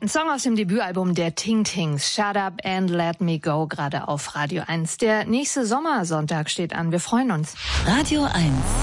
Ein Song aus dem Debütalbum der Ting Tings, Shut Up and Let Me Go, gerade auf Radio 1. Der nächste Sommersonntag steht an, wir freuen uns. Radio 1,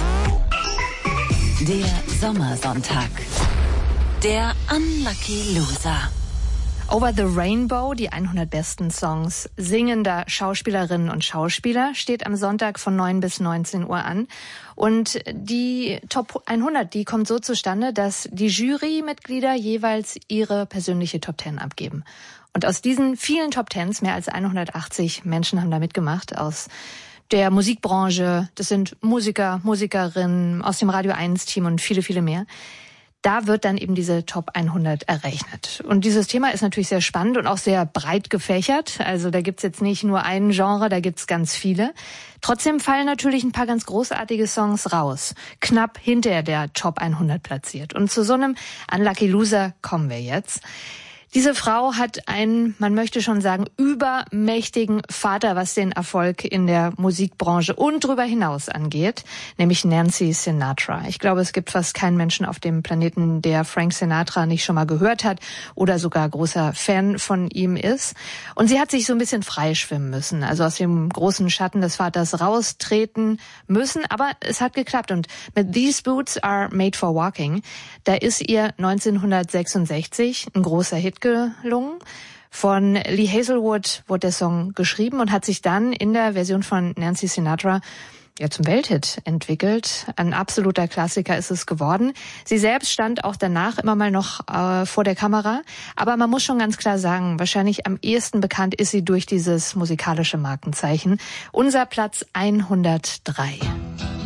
der Sommersonntag, der Unlucky Loser. Over the Rainbow, die 100 besten Songs singender Schauspielerinnen und Schauspieler, steht am Sonntag von 9 bis 19 Uhr an. Und die Top 100, die kommt so zustande, dass die Jurymitglieder jeweils ihre persönliche Top 10 abgeben. Und aus diesen vielen Top 10s, mehr als 180 Menschen haben da mitgemacht, aus der Musikbranche, das sind Musiker, Musikerinnen, aus dem Radio 1-Team und viele, viele mehr. Da wird dann eben diese Top 100 errechnet. Und dieses Thema ist natürlich sehr spannend und auch sehr breit gefächert. Also da gibt's jetzt nicht nur ein Genre, da gibt's ganz viele. Trotzdem fallen natürlich ein paar ganz großartige Songs raus. Knapp hinter der Top 100 platziert. Und zu so einem Unlucky Loser kommen wir jetzt. Diese Frau hat einen, man möchte schon sagen, übermächtigen Vater, was den Erfolg in der Musikbranche und darüber hinaus angeht, nämlich Nancy Sinatra. Ich glaube, es gibt fast keinen Menschen auf dem Planeten, der Frank Sinatra nicht schon mal gehört hat oder sogar großer Fan von ihm ist. Und sie hat sich so ein bisschen freischwimmen müssen, also aus dem großen Schatten des Vaters raustreten müssen, aber es hat geklappt. Und mit These Boots Are Made for Walking, da ist ihr 1966 ein großer Hit gelungen. Von Lee Hazelwood wurde der Song geschrieben und hat sich dann in der Version von Nancy Sinatra zum Welthit entwickelt. Ein absoluter Klassiker ist es geworden. Sie selbst stand auch danach immer mal noch vor der Kamera. Aber man muss schon ganz klar sagen, wahrscheinlich am ehesten bekannt ist sie durch dieses musikalische Markenzeichen. Unser Platz 103.